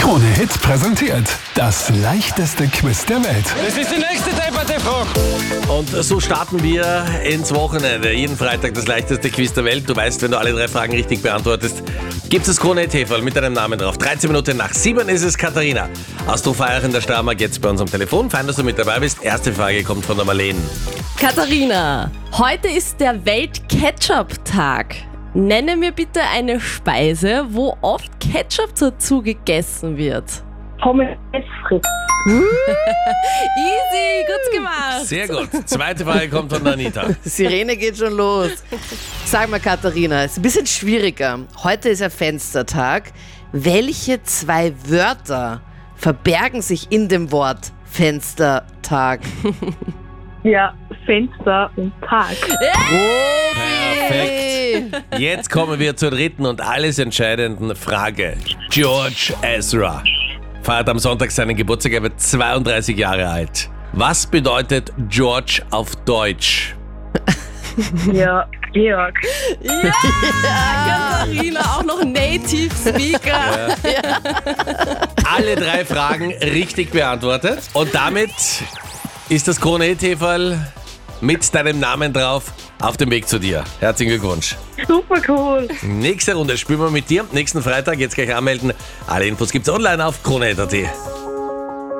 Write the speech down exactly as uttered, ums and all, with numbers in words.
Krone-Hit präsentiert das leichteste Quiz der Welt. Das ist die nächste Debatte-Frage. Und so starten wir ins Wochenende. Jeden Freitag das leichteste Quiz der Welt. Du weißt, wenn du alle drei Fragen richtig beantwortest, gibt es Krone-Hit mit deinem Namen drauf. dreizehn Minuten nach sieben ist es Katharina aus Trofeiach in der Steiermark jetzt bei uns am Telefon. Fein, dass du mit dabei bist. Erste Frage kommt von der Marlene. Katharina, heute ist der Welt-Ketchup-Tag. Nenne mir bitte eine Speise, wo oft Ketchup dazu gegessen wird. Pommes frites. Easy, gut gemacht. Sehr gut. Zweite Frage kommt von der Anita. Sirene geht schon los. Sag mal, Katharina, ist ein bisschen schwieriger. Heute ist ja Fenstertag. Welche zwei Wörter verbergen sich in dem Wort Fenstertag? Ja, Fenster und Tag. Perfekt. Jetzt kommen wir zur dritten und alles entscheidenden Frage. George Ezra feiert am Sonntag seinen Geburtstag, er wird zweiunddreißig Jahre alt. Was bedeutet George auf Deutsch? Ja, Georg. Ja, Katharina, auch noch Native Speaker. Alle drei Fragen richtig beantwortet. Und damit ist das Krone-Hit mit deinem Namen drauf auf dem Weg zu dir. Herzlichen Glückwunsch. Super cool. Nächste Runde spielen wir mit dir. Nächsten Freitag, jetzt gleich anmelden. Alle Infos gibt's online auf krone punkt at.